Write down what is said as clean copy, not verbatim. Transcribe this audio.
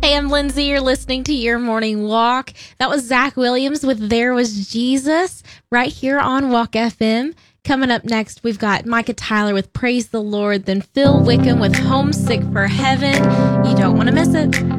I'm Lindsay. You're listening to Your Morning Walk. That was Zach Williams with There Was Jesus right here on Walk FM. Coming up next, we've got Micah Tyler with Praise the Lord, then Phil Wickham with Homesick for Heaven. You don't want to miss it.